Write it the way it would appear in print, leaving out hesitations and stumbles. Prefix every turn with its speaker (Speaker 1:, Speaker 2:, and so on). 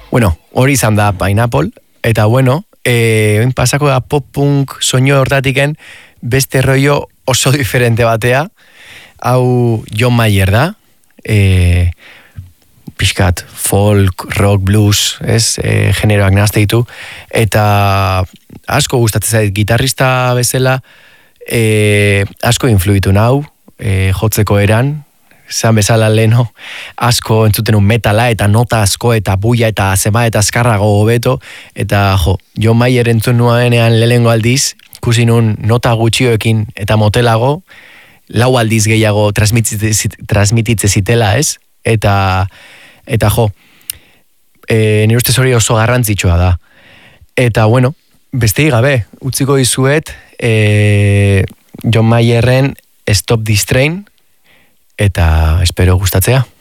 Speaker 1: Bueno, hori izan da Pineapple, eta bueno, pasako da pop-punk soinu hortatiken beste rollo oso diferente batea, hau John Mayer da, pixkat folk, rock, blues, ez, generoak nahazte ditu, eta asko gustatzen zait, gitarrista bezala, asko influitu nau, jotzeko eran, zan bezala leno, asko entzuten un metala, eta nota asko, eta buia, eta zema, eta azkarrago hobeto, eta John Mayer entzun nuenean lehengo aldiz, ikusi nun nota gutxioekin eta motelago, lau aldiz gehiago transmititze zitela, ez? Eta nire ustez hori oso garrantzitsua da. Eta bueno, besteik gabe, utziko dizuet, John Mayerren Stop This Train, eta espero gustatzea.